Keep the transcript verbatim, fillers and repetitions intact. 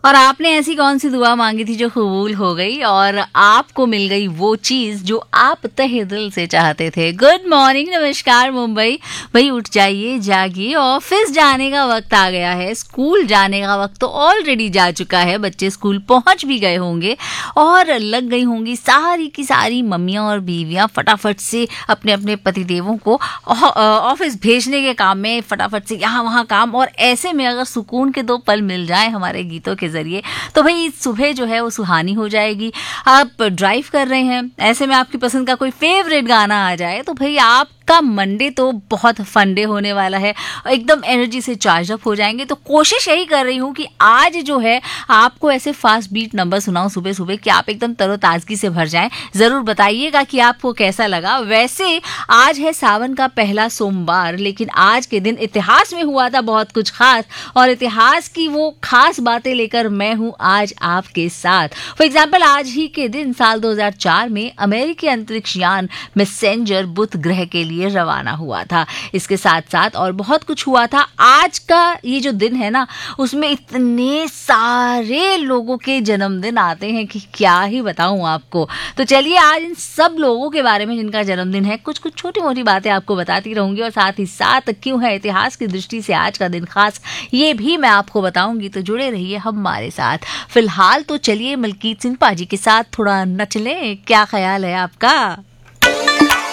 और आपने ऐसी कौन सी दुआ मांगी थी जो कबूल हो गई और आपको मिल गई वो चीज जो आप तहे दिल से चाहते थे। गुड मॉर्निंग, नमस्कार मुंबई। भाई उठ जाइए, जागिए, ऑफिस जाने का वक्त आ गया है, स्कूल जाने का वक्त तो ऑलरेडी जा चुका है। बच्चे स्कूल पहुंच भी गए होंगे और लग गई होंगी सारी की सारी मम्मियां और बीवियां फटाफट से अपने अपने पतिदेवों को ऑफिस भेजने के काम में, फटाफट से यहाँ वहाँ काम। और ऐसे में अगर सुकून के दो पल मिल जाए हमारे गीतों के जरिए तो भाई सुबह जो है वो सुहानी हो जाएगी। आप ड्राइव कर रहे हैं, ऐसे में आपकी पसंद का कोई फेवरेट गाना आ जाए तो भाई आप का मंडे तो बहुत फन डे होने वाला है, एकदम एनर्जी से चार्ज अप हो जाएंगे। तो कोशिश यही कर रही हूँ कि आज जो है आपको ऐसे फास्ट बीट नंबर सुनाऊं सुबह सुबह कि आप एकदम तरोताजगी से भर जाएं। जरूर बताइएगा कि आपको कैसा लगा। वैसे आज है सावन का पहला सोमवार, लेकिन आज के दिन इतिहास में हुआ था बहुत कुछ खास, और इतिहास की वो खास बातें लेकर मैं हूँ आज आपके साथ। फॉर एग्जाम्पल आज ही के दिन साल दो हजार चार में अमेरिकी अंतरिक्ष यान मैसेंजर बुध ग्रह के लिए ये रवाना हुआ था। इसके साथ साथ और बहुत कुछ हुआ था। आज का ये जो दिन है ना, उसमें इतने सारे लोगों के जन्मदिन आते हैं कि क्या ही बताऊं आपको। तो चलिए आज इन सब लोगों के बारे में जिनका जन्मदिन है कुछ कुछ छोटी मोटी बातें आपको बताती रहूंगी, और साथ ही साथ क्यों है इतिहास की दृष्टि से आज का दिन खास ये भी मैं आपको बताऊंगी। तो जुड़े रहिए हमारे साथ। फिलहाल तो चलिए मलकीत सिंह पाजी के साथ थोड़ा नच लें, क्या ख्याल है आपका।